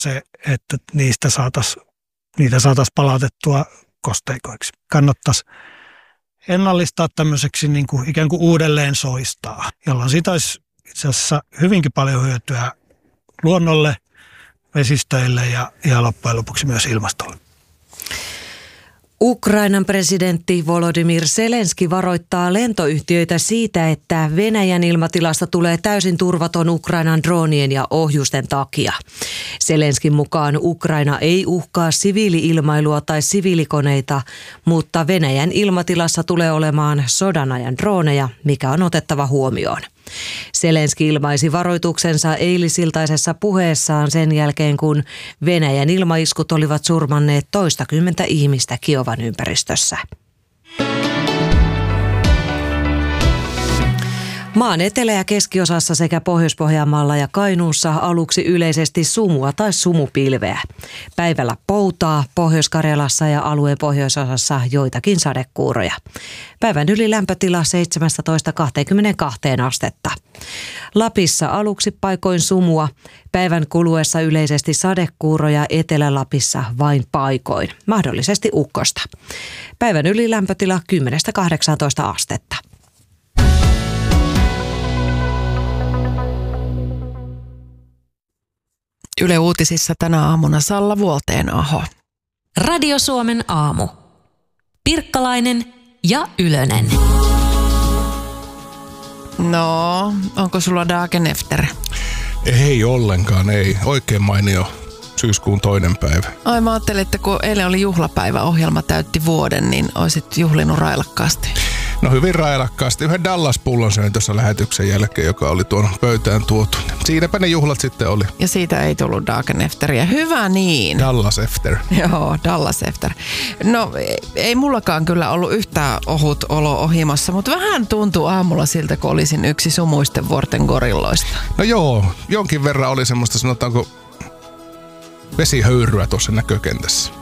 se, että niitä saataisiin palautettua kosteikoiksi. Kannattaisi ennallistaa tämmöiseksi niin kuin ikään kuin uudelleen soistaa, jolloin siitä olisi itse asiassa hyvinkin paljon hyötyä luonnolle, vesistöille ja loppujen lopuksi myös ilmastolle. Ukrainan presidentti Volodymyr Zelenskyi varoittaa lentoyhtiöitä siitä, että Venäjän ilmatilasta tulee täysin turvaton Ukrainan droonien ja ohjusten takia. Zelenskyin mukaan Ukraina ei uhkaa siviili-ilmailua tai siviilikoneita, mutta Venäjän ilmatilassa tulee olemaan sodanajan drooneja, mikä on otettava huomioon. Zelenskyi ilmaisi varoituksensa eilisiltaisessa puheessaan sen jälkeen, kun Venäjän ilmaiskut olivat surmanneet toistakymmentä ihmistä Kiovan ympäristössä. Maan etelä- ja keskiosassa sekä Pohjois-Pohjanmaalla ja Kainuussa aluksi yleisesti sumua tai sumupilveä. Päivällä poutaa, Pohjois-Karjalassa ja alueen pohjoisosassa joitakin sadekuuroja. Päivän ylilämpötila 17–22 astetta. Lapissa aluksi paikoin sumua, päivän kuluessa yleisesti sadekuuroja, Etelä-Lapissa vain paikoin, mahdollisesti ukkosta. Päivän ylilämpötila 10–18 astetta. Yle Uutisissa tänä aamuna Salla Vuoltenaho. Radio Suomen aamu. Pirkkalainen ja Ylönen. No, onko sulla dagen efter? Ei ollenkaan, ei. Oikein mainio syyskuun 2. päivä. Ai mä ajattelin, että kun eilen oli juhlapäivä, ohjelma täytti vuoden, niin olisit juhlinut railakkaasti. No hyvin railakkaasti. Yhden Dallas-pullon söin tuossa lähetyksen jälkeen, joka oli tuon pöytään tuotu. Siinäpä ne juhlat sitten oli. Ja siitä ei tullut dagen efteriä. Hyvä niin. Dallas efter. Joo, Dallas efter. No ei mullakaan kyllä ollut yhtään ohut olo ohimossa, mutta vähän tuntuu aamulla siltä, kun olisin yksi sumuisten vuorten gorilloista. No joo, jonkin verran oli semmoista, sanotaanko, vesihöyryä tuossa näkökentässä.